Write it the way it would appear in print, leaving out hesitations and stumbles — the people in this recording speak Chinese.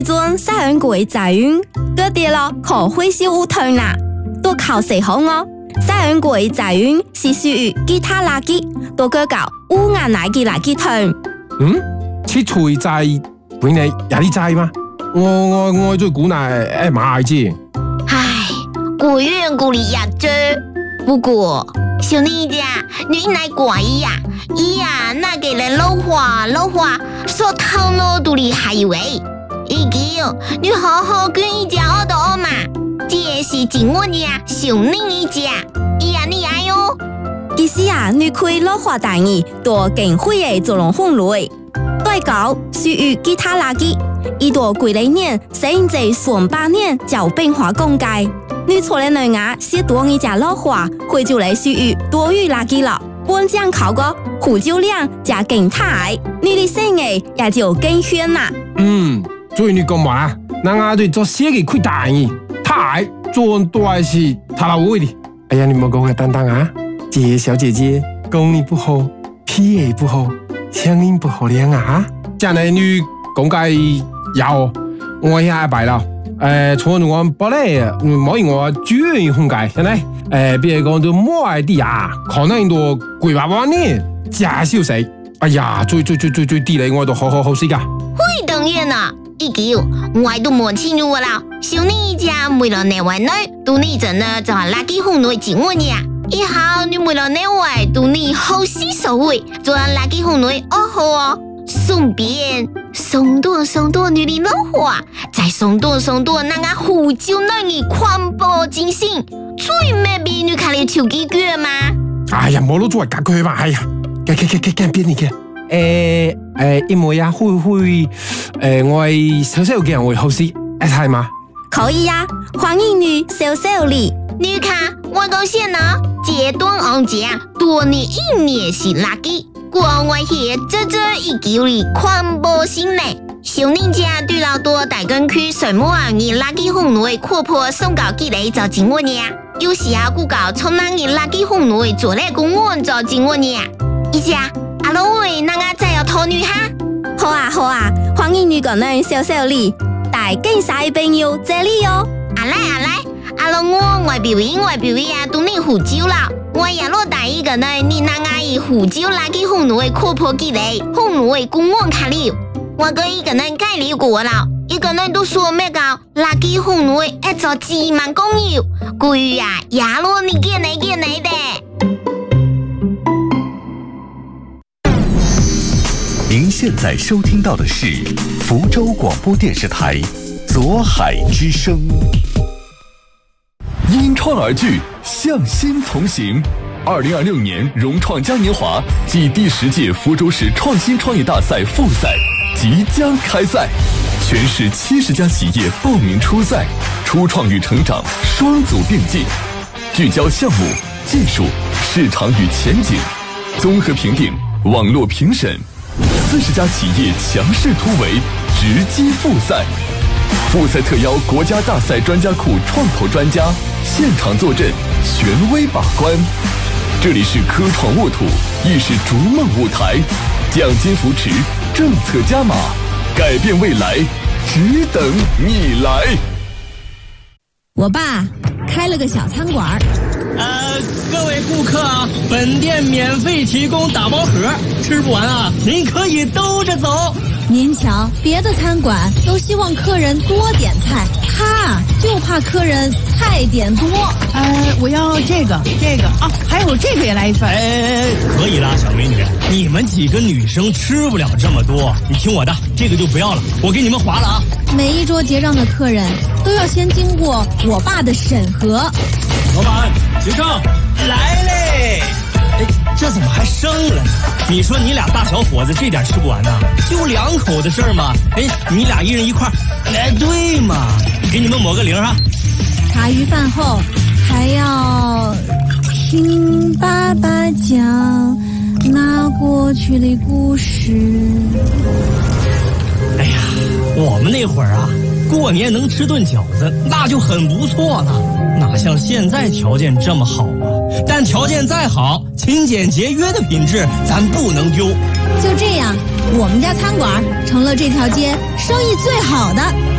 做西洋鬼仔園，嗰啲咯可會是烏藤啦，都靠誰好我？西洋鬼仔園是屬於其他垃圾，都叫搞烏牙奶嘅垃圾藤。 切除仔本嚟有啲仔嗎？我最估係買啫。 唉，果園故里呀啫。不過小妮家你乃怪呀，呀那個人老話說頭腦肚裡還有誒。已經，你好好跟一家我的嘛，這是今我家小妮一家，呀你愛喲。 其實啊，你可以落花大意，多更會嘅做龍鳳類，對搞屬於其他垃圾，一多幾來年，甚至上百年就變化公界。你錯了兩牙，是多一家落花，會就嚟屬於多餘垃圾了。本將考個胡椒量加更大，你的生意也就更圈啦。 所以你講話，那我對做些嘅虧大意，太做多是他老會的。哎呀，你莫講啊，等等啊，這小姐姐功力不好，脾氣不好，聲音不好聽啊。將來你講解有，我也白了。從我本來冇因我專業風格，現在別講到莫愛啲啊，可能都幾百萬年假消息。哎呀，最低嚟我都好死噶。 會當然啦。已經，我都冇清楚啦。小妮家為了那位女，都你真的就係垃圾紅女接我呀。以後你為了那位，都你好死受惠，做垃圾紅女好哦。順便送多你的老花，再送多那個胡椒女的環保精神，最美美女看你超幾句嘛。 哎呀，冇攞做假句嘛，哎呀，邊你嘅？因為啊，會我小嘅人會好啲，係嘛？ 可以呀，歡迎你小禮。 你看我講先啦，這段案件多年一年是垃圾，國外係這一九里環保心呢。小妮家對老多大根區水木啊，你垃圾紅女闊破送到幾嚟就經過呢？有時啊，古搞從那你垃圾紅女做嚟公案就經過呢？一家。阿老喂，那我再要討女哈？ 好啊，歡迎你個人小禮，大更晒朋友這裡喲。 阿來，阿老我表演啊，都你胡椒啦，我也落大一個人，你那我以胡椒垃圾紅女闊破幾嚟，紅女公安卡了，我個一個人改了過了，一個人都說咩個垃圾紅女一做幾萬公油，貴啊，也落你見嚟的。 您现在收听到的是福州广播电视台左海之声。因创而聚，向心同行。2026年融创嘉年华暨第10届福州市创新创业大赛复赛即将开赛，全市70家企业报名出赛，初创与成长双组并进，聚焦项目、技术、市场与前景，综合评定，网络评审。40家企业强势突围，直击复赛。复赛特邀国家大赛专家库创投专家现场坐镇，权威把关。这里是科创沃土，亦是逐梦舞台，奖金扶持，政策加码，改变未来，只等你来。 我爸开了个小餐馆。 各位顾客啊，本店免费提供打包盒，吃不完啊，您可以兜着走。 您瞧，别的餐馆都希望客人多点菜，他就怕客人菜点多。 我要这个啊，还有这个也来一份。 可以啦，小美女，你们几个女生吃不了这么多，你听我的，这个就不要了，我给你们划了啊。 每一桌结账的客人都要先经过我爸的审核。 老板，结账来嘞！这怎么还剩了呢？你说你俩大小伙子这点吃不完呐？就2口的事儿嘛。你俩一人一块，对嘛？给你们抹个零啊。 茶余饭后还要听爸爸讲那过去的故事。 哎呀，我们那会儿啊，过年能吃顿饺子，那就很不错了，哪像现在条件这么好啊？但条件再好，勤俭节约的品质咱不能丢。 就这样，我们家餐馆成了这条街生意最好的。